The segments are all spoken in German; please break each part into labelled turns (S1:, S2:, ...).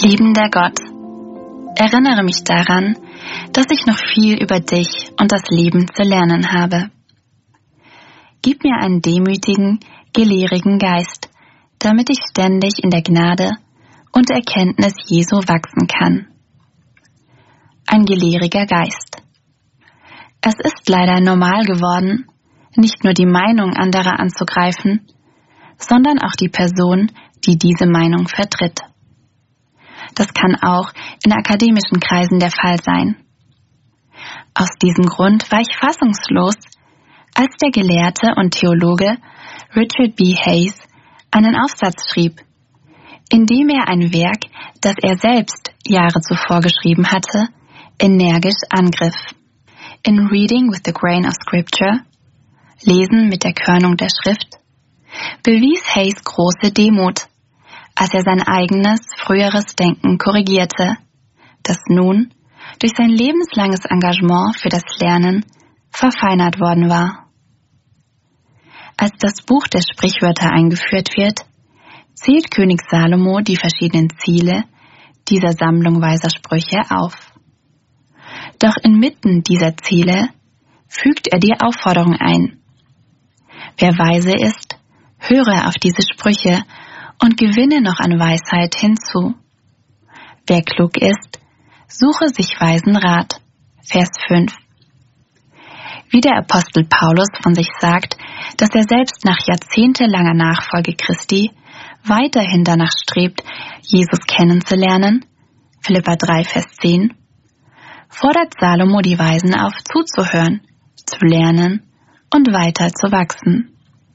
S1: Liebender Gott, erinnere mich daran, dass ich noch viel über dich und das Leben zu lernen habe. Gib mir einen demütigen, gelehrigen Geist, damit ich ständig in der Gnade und Erkenntnis Jesu wachsen kann. Ein gelehriger Geist. Es ist leider normal geworden, nicht nur die Meinung anderer anzugreifen, sondern auch die Person, die diese Meinung vertritt. Das kann auch in akademischen Kreisen der Fall sein. Aus diesem Grund war ich fassungslos, als der Gelehrte und Theologe Richard B. Hays einen Aufsatz schrieb, in dem er ein Werk, das er selbst Jahre zuvor geschrieben hatte, energisch angriff. In Reading with the Grain of Scripture, Lesen mit der Körnung der Schrift, bewies Hays große Demut, als er sein eigenes, früheres Denken korrigierte, das nun durch sein lebenslanges Engagement für das Lernen verfeinert worden war. Als das Buch der Sprichwörter eingeführt wird, zählt König Salomo die verschiedenen Ziele dieser Sammlung weiser Sprüche auf. Doch inmitten dieser Ziele fügt er die Aufforderung ein: Wer weise ist, höre auf diese Sprüche und gewinne noch an Weisheit hinzu. Wer klug ist, suche sich weisen Rat. Vers 5. Wie der Apostel Paulus von sich sagt, dass er selbst nach jahrzehntelanger Nachfolge Christi weiterhin danach strebt, Jesus kennenzulernen, Philipper 3, Vers 10, fordert Salomo die Weisen auf, zuzuhören, zu lernen und weiter zu wachsen.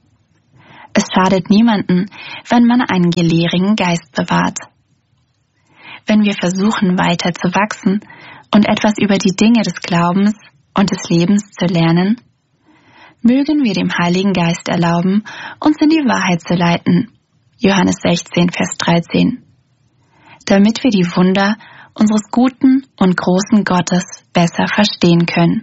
S1: Es schadet niemanden, wenn man einen gelehrigen Geist bewahrt. Wenn wir versuchen, weiter zu wachsen und etwas über die Dinge des Glaubens und des Lebens zu lernen, mögen wir dem Heiligen Geist erlauben, uns in die Wahrheit zu leiten, Johannes 16, Vers 13, damit wir die Wunder unseres guten und großen Gottes besser verstehen können.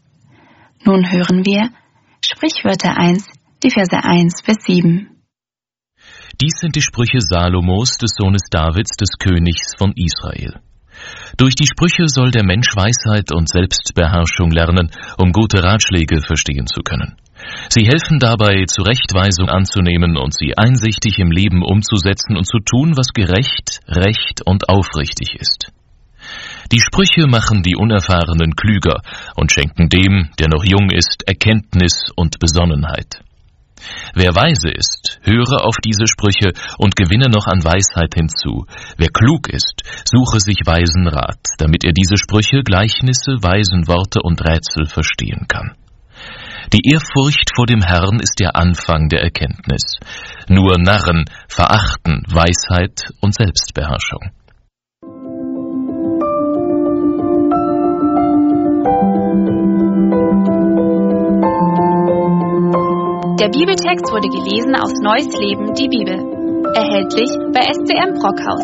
S1: Nun hören wir Sprichwörter 1, die Verse 1 bis 7.
S2: Dies sind die Sprüche Salomos, des Sohnes Davids, des Königs von Israel. Durch die Sprüche soll der Mensch Weisheit und Selbstbeherrschung lernen, um gute Ratschläge verstehen zu können. Sie helfen dabei, Zurechtweisung anzunehmen und sie einsichtig im Leben umzusetzen und zu tun, was gerecht, recht und aufrichtig ist. Die Sprüche machen die Unerfahrenen klüger und schenken dem, der noch jung ist, Erkenntnis und Besonnenheit. Wer weise ist, höre auf diese Sprüche und gewinne noch an Weisheit hinzu. Wer klug ist, suche sich weisen Rat, damit er diese Sprüche, Gleichnisse, weisen Worte und Rätsel verstehen kann. Die Ehrfurcht vor dem Herrn ist der Anfang der Erkenntnis. Nur Narren verachten Weisheit und Selbstbeherrschung.
S1: Der Bibeltext wurde gelesen aus Neues Leben, die Bibel. Erhältlich bei SCM Brockhaus.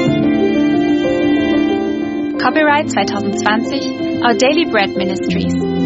S1: Copyright 2020, Our Daily Bread Ministries.